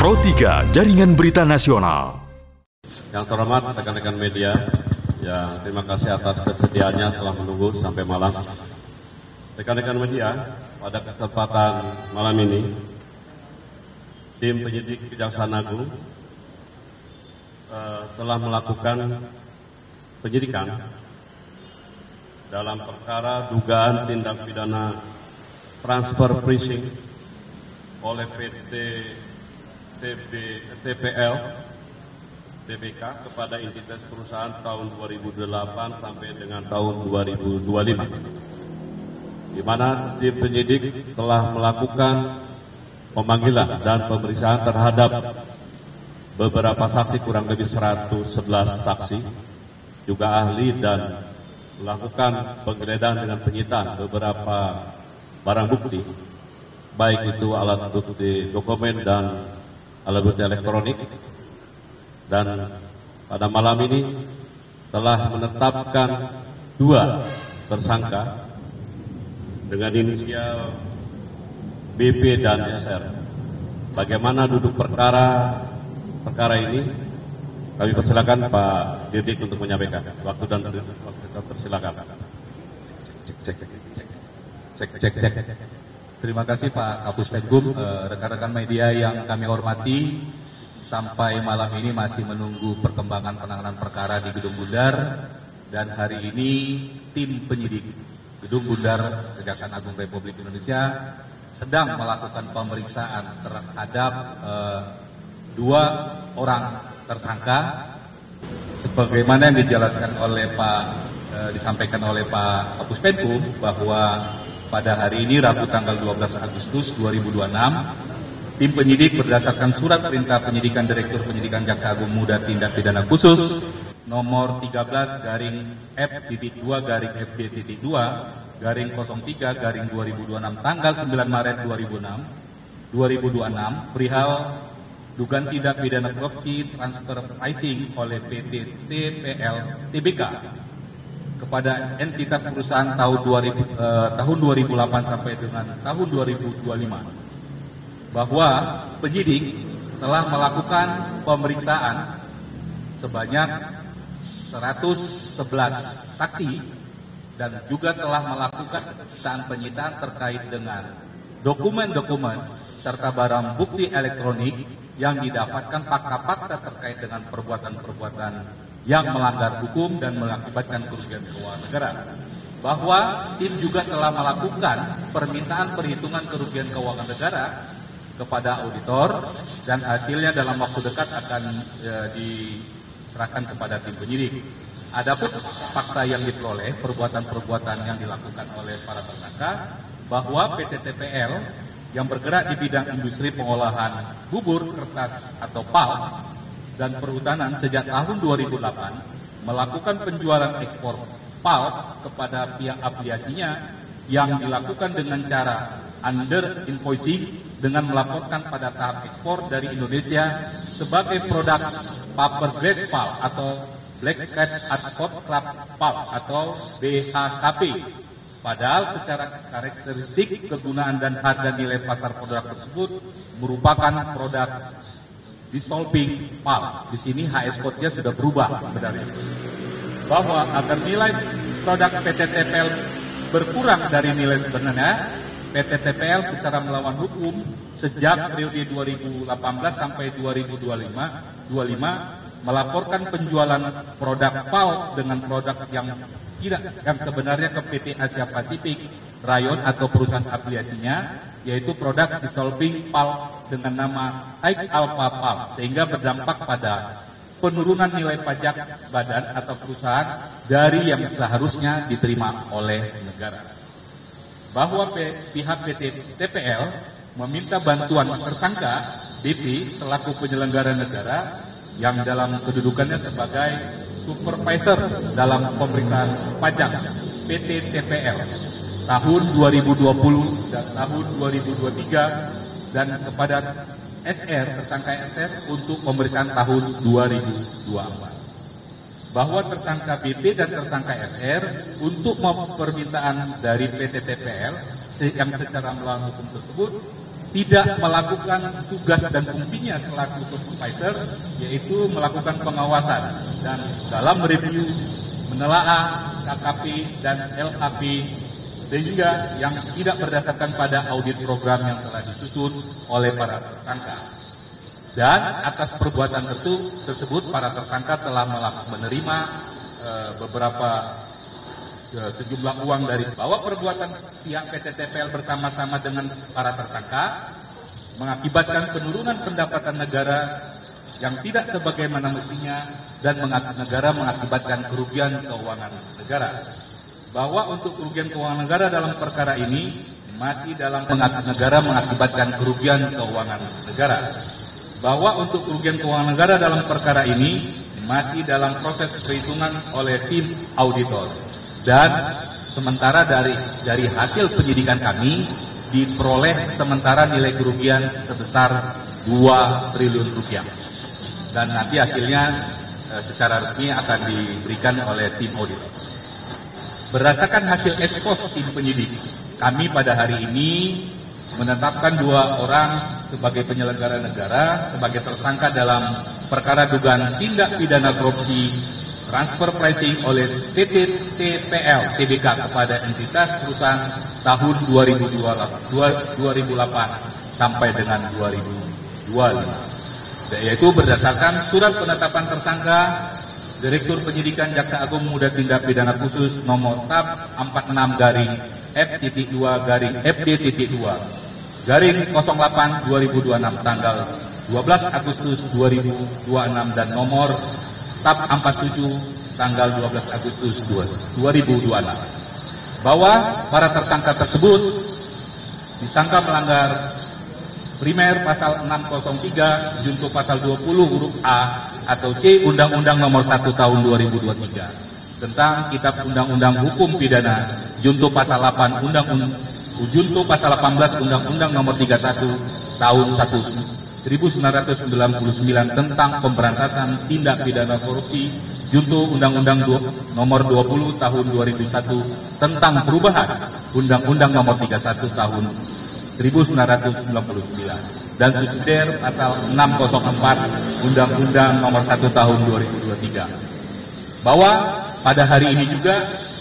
Pro 3 Jaringan Berita Nasional. Yang terhormat rekan-rekan media, yang terima kasih atas kesediaannya telah menunggu sampai malam. Rekan-rekan media, pada kesempatan malam ini, tim penyidik Kejaksaan Agung telah melakukan penyidikan dalam perkara dugaan tindak pidana transfer pricing oleh PT TPL TBK kepada entitas perusahaan tahun 2008 sampai dengan tahun 2025, di mana tim penyidik telah melakukan pemanggilan dan pemeriksaan terhadap beberapa saksi, kurang lebih 111 saksi, juga ahli, dan melakukan penggeledahan dengan penyitaan beberapa barang bukti, baik itu alat bukti dokumen dan alat bukti elektronik. Dan pada malam ini telah menetapkan 2 tersangka dengan inisial BP dan SR. Bagaimana duduk perkara ini? Kami persilakan Pak Dirdik untuk menyampaikan. Waktu dan persilakan. Cek. Terima kasih Pak Kapus Penkum, rekan-rekan media yang kami hormati. Sampai malam ini masih menunggu perkembangan penanganan perkara di Gedung Bundar, dan hari ini tim penyidik Gedung Bundar Kejaksaan Agung Republik Indonesia sedang melakukan pemeriksaan terhadap 2 orang tersangka, sebagaimana yang disampaikan oleh Pak Kapus Penkum, bahwa pada hari ini Rabu tanggal 12 Agustus 2026, tim penyidik berdasarkan surat perintah penyidikan Direktur Penyidikan Jaksa Agung Muda Tindak Pidana Khusus nomor 13-FB.2-FB.2-03-2026 tanggal 9 Maret 2026 perihal dugaan tindak pidana korupsi transfer pricing oleh PT TPL TBK kepada entitas perusahaan tahun 2008 sampai dengan tahun 2025, bahwa penyidik telah melakukan pemeriksaan sebanyak 111 saksi dan juga telah melakukan penyitaan terkait dengan dokumen-dokumen serta barang bukti elektronik yang didapatkan fakta-fakta terkait dengan perbuatan-perbuatan yang melanggar hukum dan mengakibatkan kerugian keuangan negara. Bahwa tim juga telah melakukan permintaan perhitungan kerugian keuangan negara kepada auditor, dan hasilnya dalam waktu dekat akan diserahkan kepada tim penyidik. Adapun fakta yang diperoleh, perbuatan-perbuatan yang dilakukan oleh para tersangka, bahwa PT TPL yang bergerak di bidang industri pengolahan bubur, kertas atau PAL dan perhutanan sejak tahun 2008 melakukan penjualan ekspor PAL kepada pihak afiliasinya yang dilakukan dengan cara under invoicing dengan melaporkan pada tahap ekspor dari Indonesia sebagai produk paper grade PAL atau Black Cat Adcoat Club PAL atau BHKP. Padahal secara karakteristik, kegunaan dan harga nilai pasar produk tersebut merupakan produk dissolving PAL. Di sini HS code-nya sudah berubah sebenarnya. Bahwa agar nilai produk PT TPL berkurang dari nilai sebenarnya, PT TPL secara melawan hukum sejak periode 2018 sampai 2025 melaporkan penjualan produk PAL dengan produk yang sebenarnya ke PT Asia Pasifik Rayon atau perusahaan afiliasinya, yaitu produk dissolving PAL dengan nama High Alpha PAL, sehingga berdampak pada penurunan nilai pajak badan atau perusahaan dari yang seharusnya diterima oleh negara. Bahwa pihak PT TPL meminta bantuan tersangka BP selaku penyelenggara negara yang dalam kedudukannya sebagai supervisor dalam pemeriksaan pajak PT TPL tahun 2020 dan tahun 2023, dan kepada SR, tersangka SR, untuk pemeriksaan tahun 2024. Bahwa tersangka BP dan tersangka SR untuk permintaan dari PT TPL yang secara melawan hukum tersebut tidak melakukan tugas dan fungsinya selaku supervisor, yaitu melakukan pengawasan dan dalam mereview, menelaah KKP dan LHP, dan juga yang tidak berdasarkan pada audit program yang telah disusun oleh para tersangka. Dan atas perbuatan tersebut para tersangka telah menerima beberapa sejumlah uang dari bahwa perbuatan pihak PT TPL bersama-sama dengan para tersangka mengakibatkan penurunan pendapatan negara yang tidak sebagaimana mestinya dan negara mengakibatkan kerugian keuangan negara. Bahwa untuk kerugian keuangan negara dalam perkara ini masih dalam negara mengakibatkan kerugian keuangan negara. Bahwa untuk kerugian keuangan negara dalam perkara ini masih dalam proses perhitungan oleh tim auditor. Dan sementara dari hasil penyidikan kami diperoleh sementara nilai kerugian sebesar 2 triliun rupiah. Dan nanti hasilnya secara resmi akan diberikan oleh tim auditor. Berdasarkan hasil ekspos tim penyidik, kami pada hari ini menetapkan 2 orang sebagai penyelenggara negara sebagai tersangka dalam perkara dugaan tindak pidana korupsi transfer pricing oleh PT TPL TBK kepada entitas perusahaan tahun 2008 sampai dengan 2025, yaitu berdasarkan surat penetapan tersangka Direktur Penyidikan Jaksa Agung Muda Tindak Pidana Khusus nomor TAP 46-F.2-FD.2-08/2026 tanggal 12 Agustus 2026 dan nomor TAP 47 tanggal 12 Agustus 2026 bahwa para tersangka tersebut disangka melanggar primer pasal 603 junto pasal 20 huruf A atau C Undang-Undang nomor 1 tahun 2023 tentang Kitab Undang-Undang Hukum Pidana junto pasal 8 junto pasal 18 Undang-Undang nomor 31 tahun 1999 tentang pemberantasan tindak pidana korupsi junto Undang-Undang nomor 20 tahun 2001 tentang perubahan Undang-Undang nomor 31 tahun 1999 dan subsidiar pasal 604 Undang-Undang nomor 1 tahun 2023 bahwa pada hari ini juga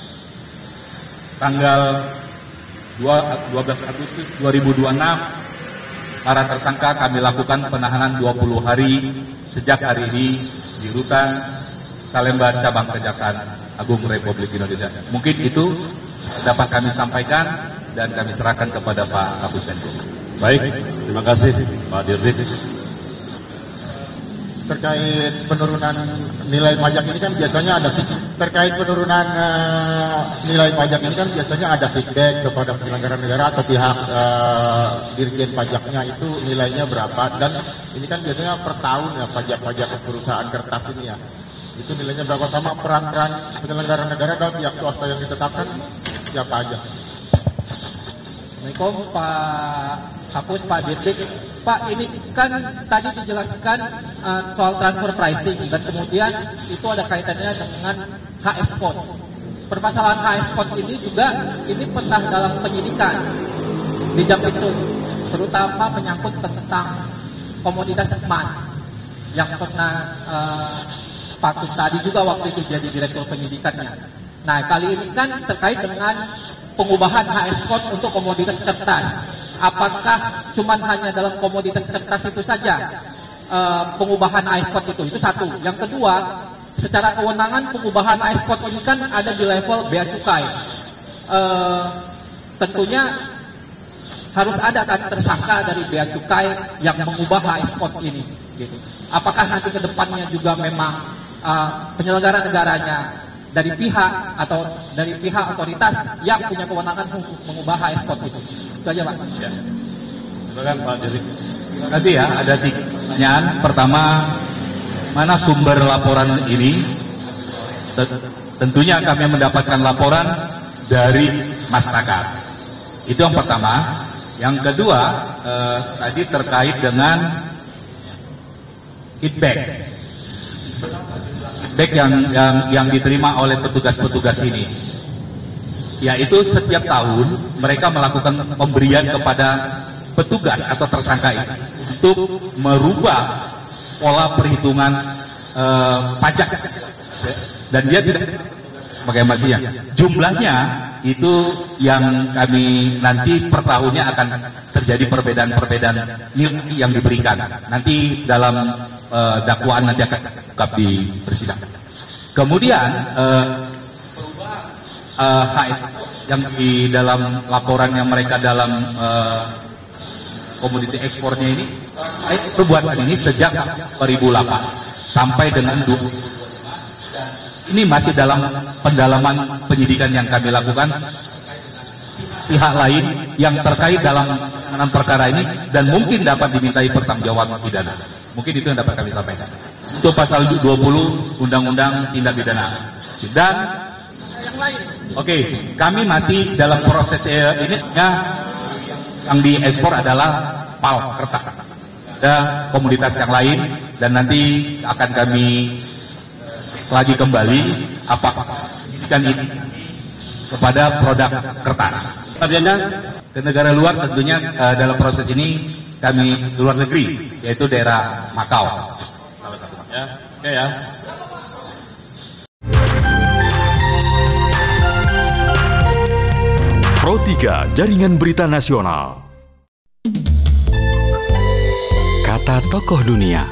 tanggal 12 Agustus 2026 para tersangka kami lakukan penahanan 20 hari sejak hari ini di Rutan Salemba Cabang Kejaksaan Agung Republik Indonesia. Mungkin itu dapat kami sampaikan dan kami serahkan kepada Pak Kapus Penkum. Baik, terima kasih Pak Dirdik. Terkait penurunan nilai pajak ini kan biasanya ada nilai pajak ini kan biasanya ada feedback kepada penyelenggara negara atau pihak dirjen pajaknya itu nilainya berapa, dan ini kan biasanya per tahun ya pajak-pajak perusahaan kertas ini ya, itu nilainya berapa, sama peran-peran penyelenggara negara dan pihak swasta yang ditetapkan siapa aja? Assalamualaikum Pak Kapus, Pak Dirdik. Pak, ini kan tadi dijelaskan soal transfer pricing dan kemudian itu ada kaitannya dengan HS Code. Permasalahan HS Code ini juga pernah dalam penyidikan di Jampitsus, terutama menyangkut tentang komoditas emas yang pernah Pak tadi juga waktu itu jadi direktur penyidikannya. Nah, kali ini kan terkait dengan pengubahan HS Code untuk komoditas kertas. Apakah cuma hanya dalam komoditas kertas itu saja pengubahan HS Code itu satu. Yang kedua, secara kewenangan pengubahan HS Code ini kan ada di level bea cukai. Tentunya harus ada kan tersangka dari bea cukai yang mengubah HS Code ini. Gitu. Apakah nanti ke depannya juga memang penyelenggara negaranya dari pihak otoritas yang punya kewenangan untuk mengubah HS Code itu? Itu aja Pak. Ya. Silakan Pak Dirdik. Terima kasih ya. Ada 3 pertanyaan. Pertama, mana sumber laporan ini? Tentunya kami mendapatkan laporan dari masyarakat. Itu yang pertama. Yang kedua, tadi terkait dengan feedback yang diterima oleh petugas-petugas ini. Yaitu setiap tahun mereka melakukan pemberian kepada petugas atau tersangka ini untuk merubah pola perhitungan pajak, dan dia tidak pakai masihnya. Jumlahnya itu yang kami nanti per tahunnya akan terjadi perbedaan-perbedaan nilai yang diberikan. Nanti dalam dakwaan nanti akan ungkap di persidangan. Kemudian HS yang di dalam laporan yang mereka dalam komoditi ekspornya ini, perbuatan ini sejak 2008 sampai dengan 2020. Ini masih dalam pendalaman penyidikan yang kami lakukan. Pihak lain yang terkait dalam penanganan perkara ini dan mungkin dapat dimintai pertanggungjawaban pidana. Mungkin itu yang dapat kami sampaikan. Untuk pasal 20 Undang-Undang Tindak Pidana. Dan oke, kami masih dalam proses ini yang diekspor adalah PAL kertas. Ada komoditas yang lain dan nanti akan kami lagi kembali apakah pendidikan ini kepada produk kertas. Artinya Ke negara luar tentunya dalam proses ini kami luar negeri, yaitu daerah Makau. ya, oke ya. Pro 3 Jaringan Berita Nasional. Kata tokoh dunia.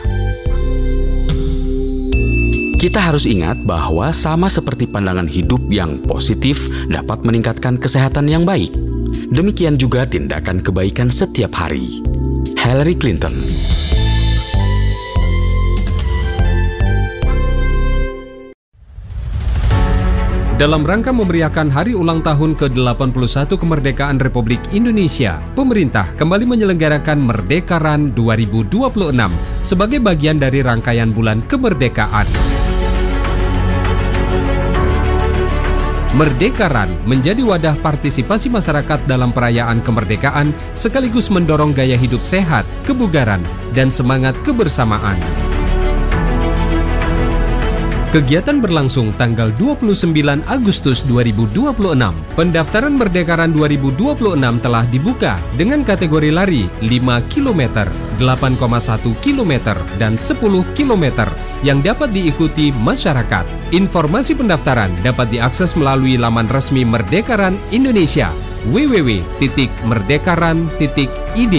Kita harus ingat bahwa sama seperti pandangan hidup yang positif dapat meningkatkan kesehatan yang baik. Demikian juga tindakan kebaikan setiap hari. Hillary Clinton. Dalam rangka memeriahkan hari ulang tahun ke-81 kemerdekaan Republik Indonesia, pemerintah kembali menyelenggarakan Merdeka Run 2026 sebagai bagian dari rangkaian bulan kemerdekaan. Merdeka Run menjadi wadah partisipasi masyarakat dalam perayaan kemerdekaan sekaligus mendorong gaya hidup sehat, kebugaran, dan semangat kebersamaan. Kegiatan berlangsung tanggal 29 Agustus 2026. Pendaftaran Merdeka Run 2026 telah dibuka dengan kategori lari 5 km, 8,1 km, dan 10 km yang dapat diikuti masyarakat. Informasi pendaftaran dapat diakses melalui laman resmi Merdeka Run Indonesia www.merdekaran.id.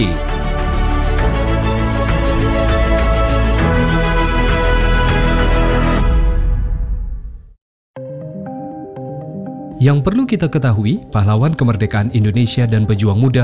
Yang perlu kita ketahui, pahlawan kemerdekaan Indonesia dan pejuang muda